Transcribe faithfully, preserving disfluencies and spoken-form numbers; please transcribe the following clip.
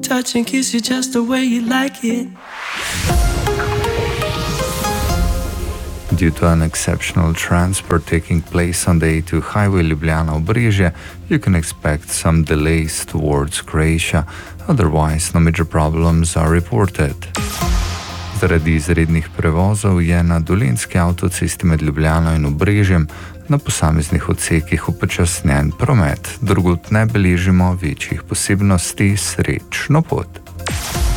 touch and kiss you just the way you like it. Due to an exceptional transport taking place on the A two highway Ljubljana-Obrežje, you can expect some delays towards Croatia. Otherwise, no major problems are reported. Zaradi izrednih prevozov je na dolenjski avtocesti med Ljubljano in Obrežjem na posameznih odsekih upočasnjen promet. Drugod ne beležimo večjih posebnosti. Srečno pot!